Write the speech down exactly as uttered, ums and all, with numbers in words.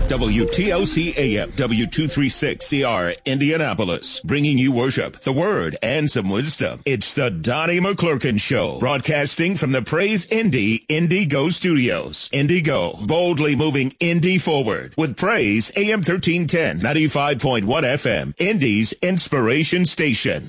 W T L C A M, W two thirty-six C R, Indianapolis, bringing you worship, the word, and some wisdom. It's the Donnie McClurkin Show, broadcasting from the Praise Indy Indigo Studios. Indigo, boldly moving Indy forward with Praise A M thirteen ten, ninety-five point one F M, Indy's inspiration station.